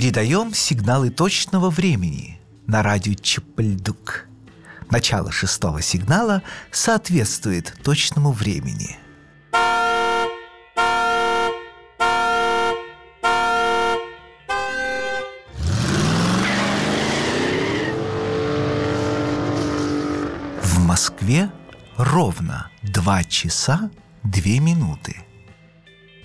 Передаем сигналы точного времени на радио Чапыльдук. Начало 6-го сигнала соответствует точному времени. В Москве ровно 2 часа 2 минуты.